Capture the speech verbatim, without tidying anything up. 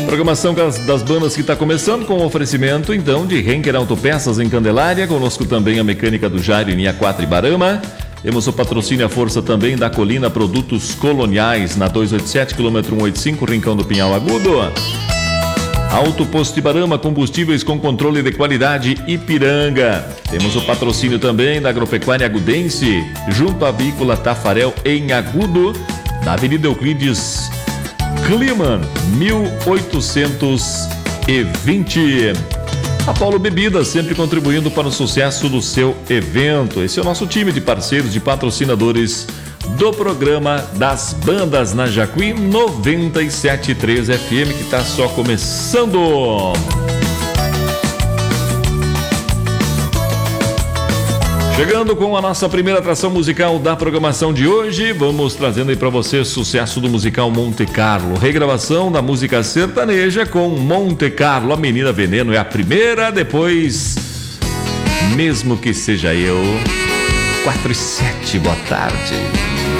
Programação das, das bandas que está começando com o oferecimento, então, de Henker Autopeças em Candelária. Conosco também a mecânica do Jairo em Linha quatro e Barama. Temos o patrocínio e a força também da Colina Produtos Coloniais, na duzentos e oitenta e sete, quilômetro cento e oitenta e cinco, Rincão do Pinhal Agudo. Alto Posto Ibarama, combustíveis com controle de qualidade, Ipiranga. Temos o patrocínio também da Agropecuária Agudense, junto à Avícola Tafarel em Agudo, na Avenida Euclides Kliman, mil oitocentos e vinte. A Paulo Bebidas, sempre contribuindo para o sucesso do seu evento. Esse é o nosso time de parceiros, de patrocinadores do programa das bandas na Jacuí noventa e sete ponto três F M, que está só começando. Chegando com a nossa primeira atração musical da programação de hoje, vamos trazendo aí para você sucesso do musical Monte Carlo, regravação da música sertaneja com Monte Carlo. A Menina Veneno é a primeira, depois Mesmo Que Seja Eu. Quatro e sete, boa tarde.